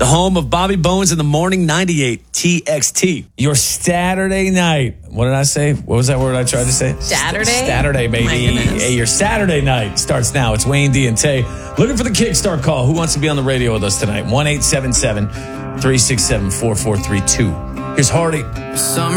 The home of Bobby Bones in the Morning, 98 TXT. Your Saturday night. What did I say? What was that word I tried to say? Saturday? Saturday, baby. Hey, your Saturday night starts now. It's Wayne D and Tay. Looking for the kickstart call. Who wants to be on the radio with us tonight? 1-877-367-4432. Here's Hardy.